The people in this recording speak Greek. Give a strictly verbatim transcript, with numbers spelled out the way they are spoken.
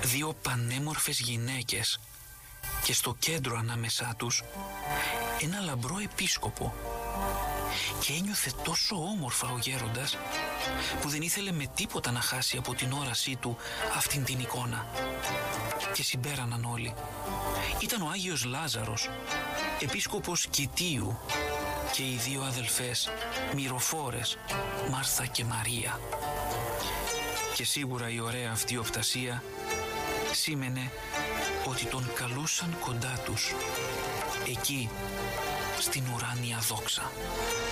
δύο πανέμορφες γυναίκες και στο κέντρο ανάμεσά τους ένα λαμπρό επίσκοπο. Και ένιωθε τόσο όμορφα ο γέροντας που δεν ήθελε με τίποτα να χάσει από την όρασή του αυτήν την εικόνα. Και συμπέραναν όλοι. Ήταν ο Άγιος Λάζαρος, επίσκοπος Κιτίου, και οι δύο αδελφές Μυροφόρες, Μάρθα και Μαρία. Και σίγουρα η ωραία αυτή οπτασία σήμαινε ότι τον καλούσαν κοντά τους, εκεί στην ουράνια δόξα.